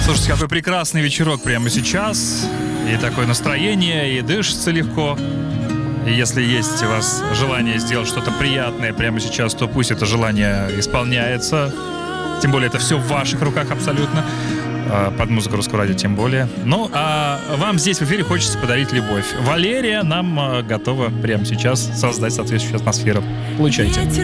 Слушайте, какой прекрасный вечерок прямо сейчас. И такое настроение, и дышится легко. И если есть у вас желание сделать что-то приятное прямо сейчас, то пусть это желание исполняется. Тем более это все в ваших руках абсолютно. Под музыку Русского радио тем более. Ну, а вам здесь в эфире хочется подарить любовь. Валерия нам готова прямо сейчас создать соответствующую атмосферу. Получайте.